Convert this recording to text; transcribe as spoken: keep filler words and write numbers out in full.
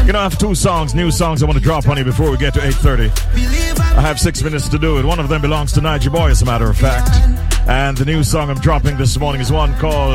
You know, I have two songs, new songs I want to drop on you before we get to eight thirty. I have six minutes to do it. One of them belongs to Niger Boy, as a matter of fact. And the new song I'm dropping this morning is one called